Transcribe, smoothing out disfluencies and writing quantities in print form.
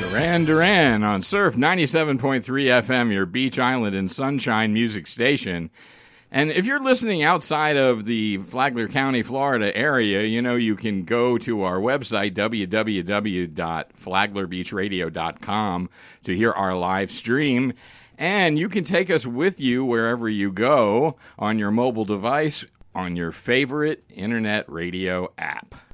Duran Duran on Surf 97.3 FM, your Beach Island and Sunshine music station. And if you're listening outside of the Flagler County, Florida area, you know, you can go to our website, www.flaglerbeachradio.com, to hear our live stream. And you can take us with you wherever you go on your mobile device on your favorite internet radio app.